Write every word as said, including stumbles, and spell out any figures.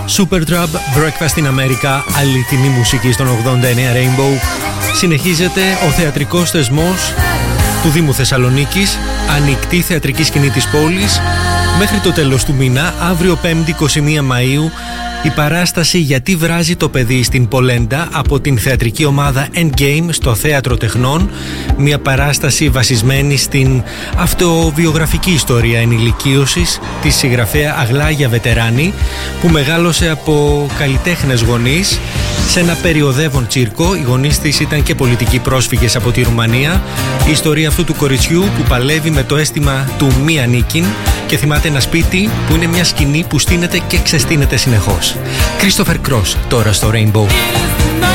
Supertramp, Breakfast in America, αληθινή μουσική στον ογδόντα εννέα Rainbow. Συνεχίζεται ο θεατρικός θεσμός του Δήμου Θεσσαλονίκης, ανοιχτή θεατρική σκηνή της πόλης. Μέχρι το τέλος του μήνα, αύριο πέμπτη εικοστή πρώτη Μαΐου, η παράσταση «Γιατί βράζει το παιδί» στην Πολέντα από την θεατρική ομάδα Endgame στο Θέατρο Τεχνών. Μια παράσταση βασισμένη στην αυτοβιογραφική ιστορία ενηλικίωσης της συγγραφέα Αγλάγια Βετεράνη, που μεγάλωσε από καλλιτέχνες γονείς σε ένα περιοδεύον τσίρκο. Οι γονείς της ήταν και πολιτικοί πρόσφυγες από τη Ρουμανία. Η ιστορία αυτού του κοριτσιού που παλεύει με το αίσθημα του μη ανήκειν και θυμάται ένα σπίτι που είναι μια σκηνή που στείνεται και ξεστείνεται συνεχώς. Christopher Cross τώρα στο Rainbow.